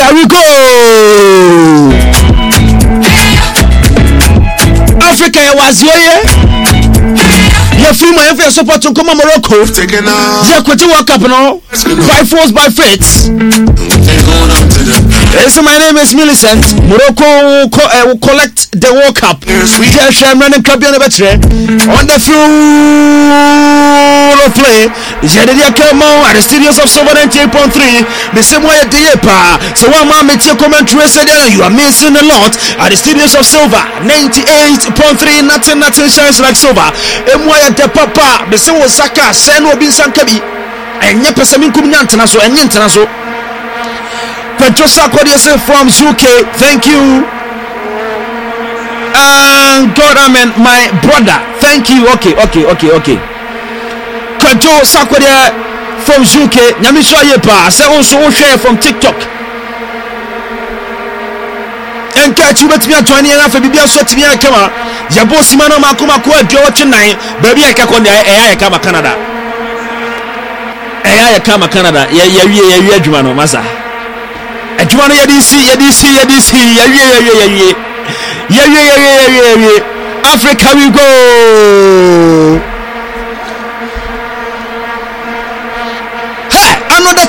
Africa we go. Africa was here. Your free my FA support to come Morocco. Yeah, quit World Cup now. By force, by fate. My name is Millicent. Morocco will collect the World Cup. Yes, I'm running club on the floor of play. Jedidia Kelmo at the studios of Silver 98.3. The same way at the EPA. So one man makes your commentary said you are missing a lot at the studios of Silver 98.3. Nothing shines like silver. And why at the papa, the same was Saka, Sen will be Sankabi. And Yapasamin Kumyantanaso and Yantanaso. Petrosa Kodiase from UK, thank you. And God, amen, my brother, thank you. Okay. Kajo Sakodia from UK, Namisha Yepa, say also share from TikTok. And catch you with me at 20 and after Bibia Sotimia Kama, Yabosimano Makuma Kwa George 9, baby I can come Canada. I come Canada, yeah, Jumano Masa. Jumano Yadisi, Africa we go. Hey, another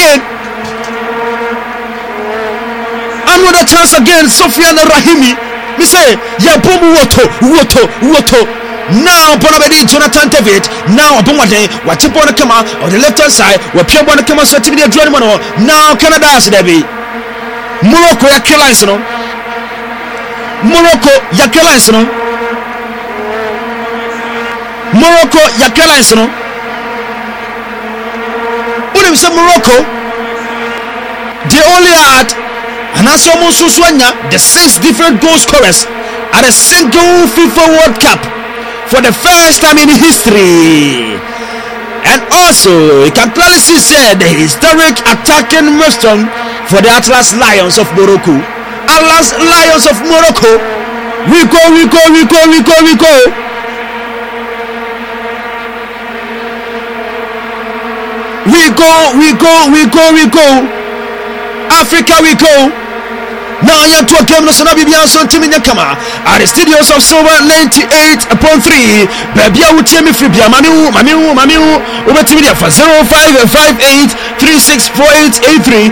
chance again. Sofiane Rahimi. Me say, ya bomu woto. Now Bonabedi Jonathan David. Now Bomade, what you want to come out on the left hand side, what you want to come out so to be a journey. Now Canada has Debbie. Morocco Yakelize no. Morocco Yakelize no. When we say Morocco, they only had the 6 different goal scorers at a single FIFA World Cup for the first time in history. And also, you can clearly see the historic attacking milestone for the Atlas Lions of Morocco. Atlas Lions of Morocco. We go. Africa we go. Now I am to a game no Bibian son Timina Kama at the studios of Silver 98.3. Baby I would tell me free Manu over to me for 0558 364883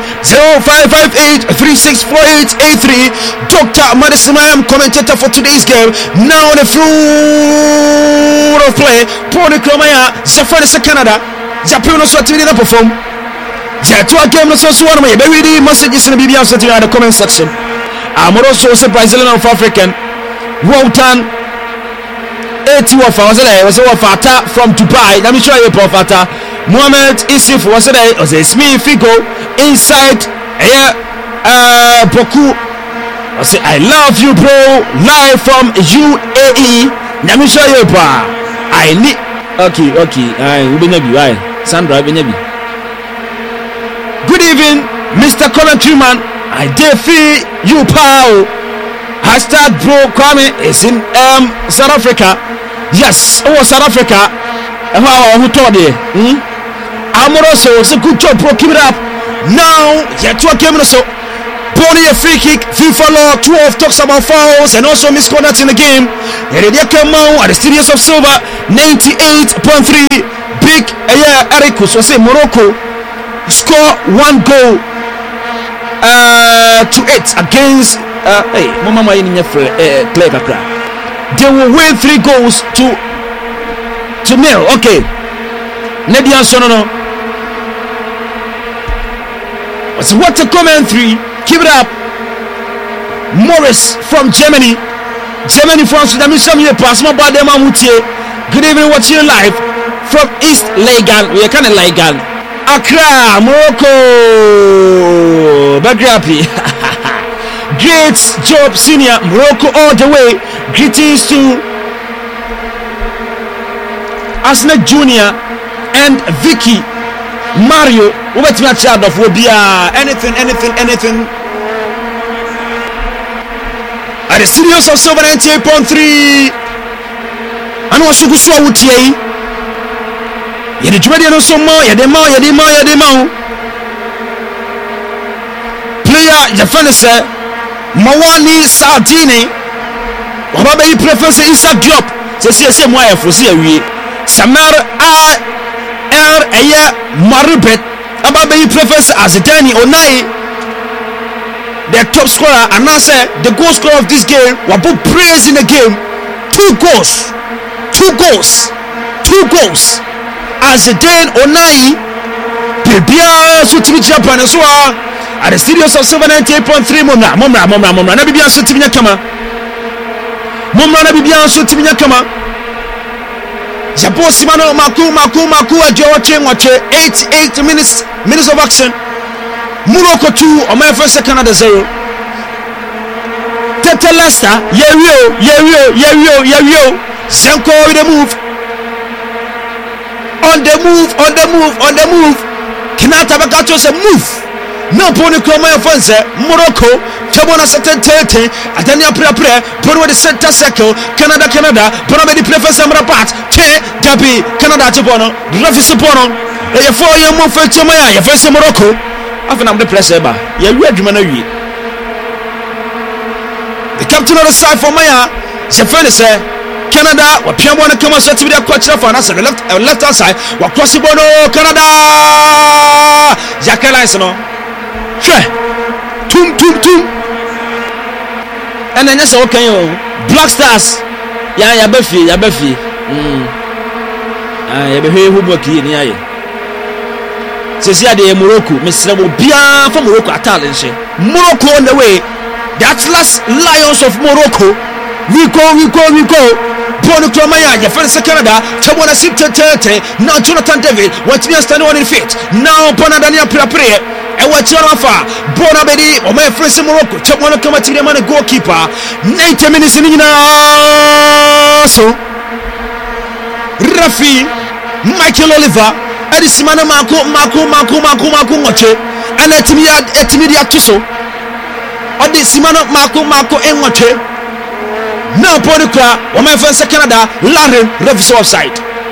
0558 364883. Dr. Madison, I am commentator for today's game. Now on the floor of play, Pony Kromaya, Zafari Canada, Japan also to perform. To a game, so one way. Baby, the messages in the BBM setting in the comment section. I'm also a Brazilian of African. Wotan 80 was a Fata from Dubai. Let me show you Fata. Mohamed Isif was a Smith Figo inside here. Boku. I say, I love you, bro. Live from UAE. Let me show you, I need. Okay. We'll be nebi. Why? Sandra, be nebi. Good evening, Mr. Commentary Man. I defy you, pal. Hashtag bro Kwame is in South Africa. Yes, South Africa. Who told you? Amoroso, it's a good job, bro. Keep it up. Now, yet to a game so. Pony a free kick. FIFA Law 12 talks about fouls and also misconduct in the game. Heredia Kemo at the studios of Silver 98.3. Big Erikus was say Morocco. Score 1 goal to 8 against they will win 3 goals to 0. Okay, Nedian Sonono. So what a commentary. Keep it up. Morris from Germany, France. Good evening, watching you live from East Legan. We are kind of Legan. Accra, Morocco. Bagrapi. Great job, senior. Morocco all the way. Greetings to Asnet Junior and Vicky Mario. What's my child of Wobia? Anything. At the studios of Silver 98.3. I know Sukuswa Wutie. Yede jumadi no so mo yede ma player Bibia je fene se Mawani Sardini Oba yi preference Issa Diop se mo ya fosi awie Samar eye Maribet aba yi preference Azedani Onai the top scorer and now say the goal scorer of this game will put praise in the game. 2 goals Azedani Onai Bibia so timi Japan so at the studios of 798.3 Momra na Bibia so timi kama Momra na Bibia so timi kama Japo Simano Maku watch 8 minutes of action. Morocco 2 on my first Canada 0. Tete Leicester Yerio Senko with the move on the move Kinata Bakato say move no pony come my friends Morocco Tabona certain tete Atania pre put the center circle Canada Bono the play for some rapat Gabi Canada Tabono Rafi Sapono a 4-year move for Chomaya your first Morocco after I'm the pressure bar the captain of the side for Maya Sefene say Canada wa pia bona kama so tibia kwacha for na say left hand side wa cross bono Canada Jacqueline no hwe tum and then say okay o Black Stars ya bafie ya be hu boki ni aye sesi ade Morocco mesra mo bia for Morocco atale nse Morocco on the way the Atlas Lions of Morocco we go Bono Kromaya, your first Canada, Tabona Sip Tete, now Jonathan David, what's me standing on in feet, now Bonadania Pre, and what's your offer? Bonabedi, or my first Morocco, Tabona Kamati, man, a goalkeeper, 90 minutes in so Rafi, Michael Oliver, Edisimana Marco, Moche, and Etimidia Tuso, or the Simano Marco, and Moche. Now Ponica, or my friends Canada, Larry, Reviso offside.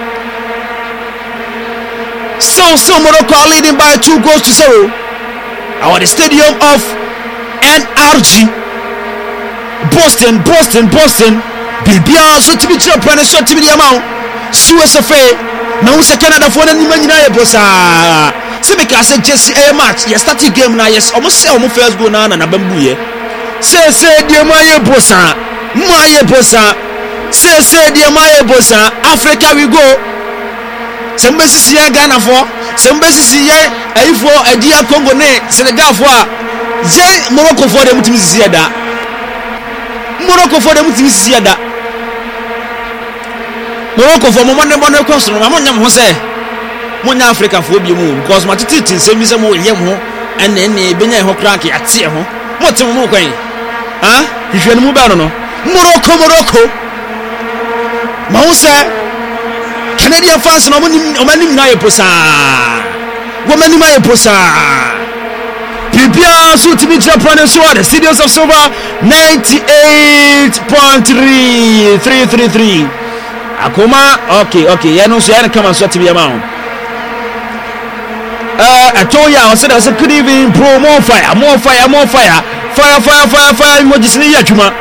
So Morocco are leading by 2 goals to 0. Our the stadium of NRG. Boston. Bibia so to be Japan and so to be the amount. Suesafe. Now we Canada for the Nimania Bosa. Sebeka said Jesse a match. Yes, that game now. Yes, almost first go now and a bamboo. Say dear Maya Bosa. Say dear Maya Bosa, Africa we go. Some basis here Ghana for, some basis here a dear Congo ne, Senegal for Morocco for them to see that. Morocco for them to see that. Morocco for Mono Costa, Mamma Jose, Mona Africa for you, because my titi send me some more yemo and then Benya Hokraki at Tiamo. What's a more going? If you move on. Morocco Mausa Canadian fans no mani na yeposa womani ma yeposa Bibia so to be Japan so the Studios of Silver 98.3 akoma okay ya no so ya come so to be amount I told you I said I could even pro more fire emojis ni yatuma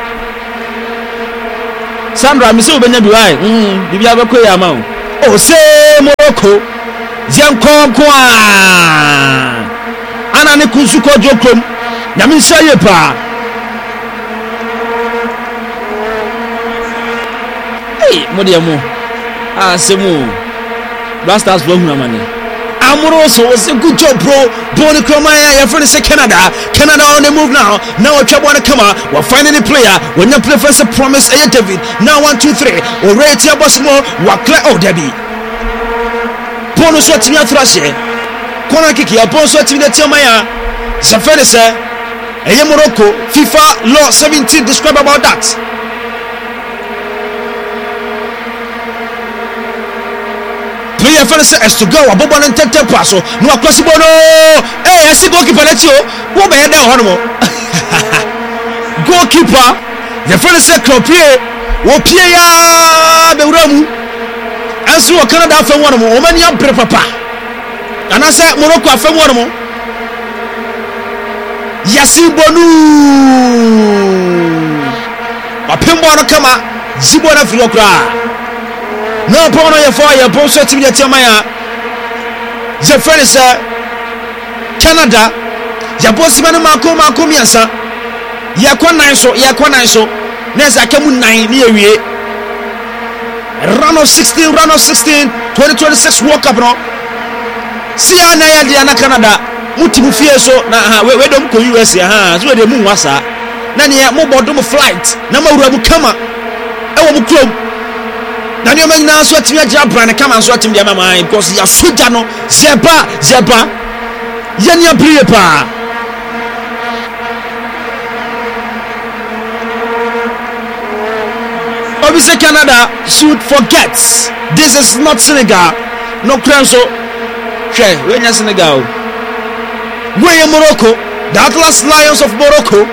Sandra mi se obenya biwai bibia beko ya ma o se Morocco ziankonko ana ne kunsuko jokom nyame nsaye pa modiamo asemu Blasters vlog na mane Amoroso was a good job, bro. Boni Kromaya, your friend say Canada on the move now. Now a trouble wanna come out. We're finding a player. When you play first, promise David. Now 1, 2, 3. Or rate your boss more. What clear? Oh, Debbie. Bonus what in your thrash. Kona kiki. A bonus what in the Tiamaya. Safari say. A Morocco. FIFA law 17 describe about that. Player first as to go abobo and tete pass no across bono I see goalkeeper let you wo be there hono goalkeeper the first clopie wo pie ya be wuramu anso wo Canada afa wonu mo o mani abre papa ana say Morocco afa wonu mo Yasibonu apembo no kama zibo na firi okra no pono ye for ye bo so timi de maya je friend say Canada ya bo si manu mako miansa ye kwanan so na za kamu nan ni ewie round of 16 2026 World Cup no si ana ya dia na Canada mutimu fie so na we dom ko US so de mu wasa na ne mo bodo mo flight na mawura bu kama e wo mu krom na ne omanyina so atimi agira brand kama so atimi dia mama because ya soja no zeba yeni abriye pa obviously Canada should forget this is not Senegal no cranso we nya Senegal we Morocco the Atlas Lions of Morocco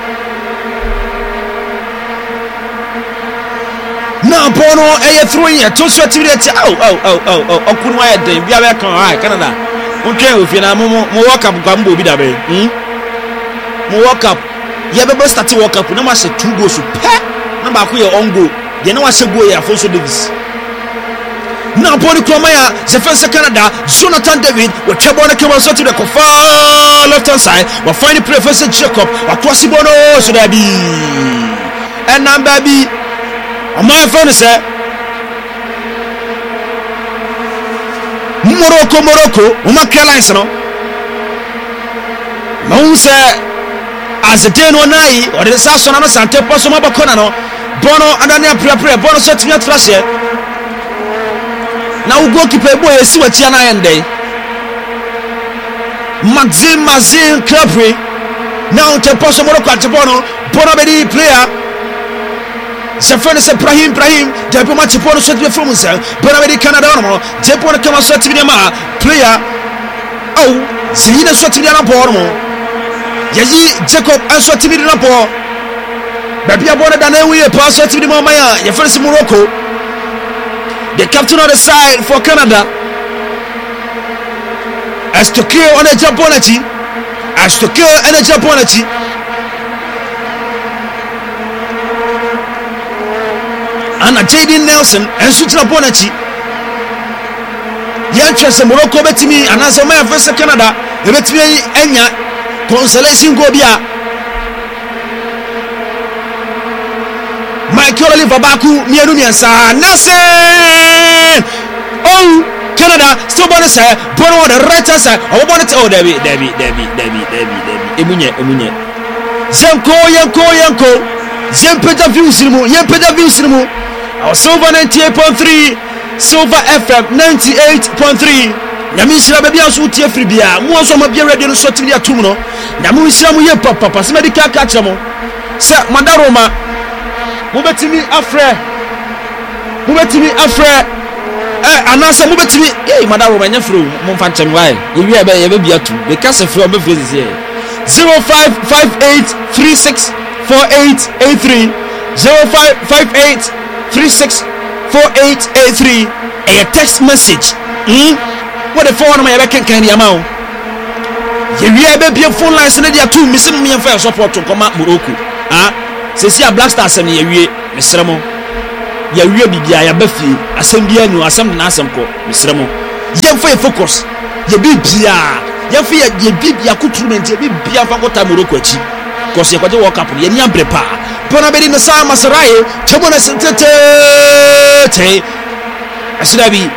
na bono through here to sweat okunu aye den bia be kan Canada untwe ofie na mo World Cup kwa mbo bi da be mo World Cup ye be start World Cup na ma se 2 goals pe na ba ko ye on goal de na wa se goal ya Afonso Davies na body Kromaya se fence Canada Jonathan David we chebo na kewa so to the far left hand side we find Professor Jacob across the bono so that be and number be my friend say Morocco uma Carolines no no say as a day no nai or the saso na no sante poso ma bakona no bono adani prepare bono so tinya trashe na ugo keeper boy esi watia na yende Maxime Clapre na on te poso Morocco at bono be the player se friend say Brahim de po match po so de from say bono be the Canada no je po na kama so tinya ma player oh sina so tinya na bono mo yayi Jacob aso tinya na bo babia bono da na we pa so tinya ma ya ye friend say Morocco the captain on the side for Canada as to kill on the Japonati and Jaden Nelson and Sutra Bonacci Yanchas Morocco betimi and as a man versus Canada betimi enya consolation go bia Michael Oliver Baku mienu miensa Nelson oh Canada still bonus say bono on the right hand side oh bonnet oh Debbie emunye yanko yempeda views mu our Silver 98.3 Silver FM 98.3 Nyami sira baby aso tie free bia mo so ma bia radio no so timi atum no nyami sira mo ye papa se medical catch mo se madaroma mo betimi afre anasa mo betimi madaroma nya free mo fa nchem why ye wi ye be bia tu be kase free o be free this here 0558364883 0558364883 a text message what the phone my can the amount ye wi be bia phone lines na dia tu misim me fa support to koma Morocco se si a Black Stars na ye wi misramo ya wi bibia ya bafie asem bia nu asem na asem ko misramo ye fa focus ye bibia ye fa ye bibia kuturement ye bibia fa ko ta Morocco achi cause ye kwaje World Cup ye ni ambrepa pona be ni sa Masaraye chebona sentete asinabi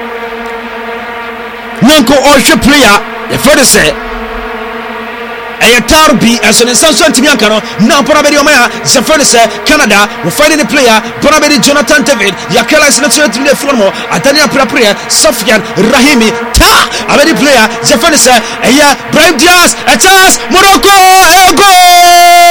nanko ohwe player ye for say Tarbi as an essential to Biancano, now Porabedi Omaya, Zafone Canada, will find any player, Porabedi Jonathan David, Yakela is not to the former, Atania Prapria, Sofian, Rahimi, Abedi player, Zafone Brian Diaz, a chance, Morocco, a goal!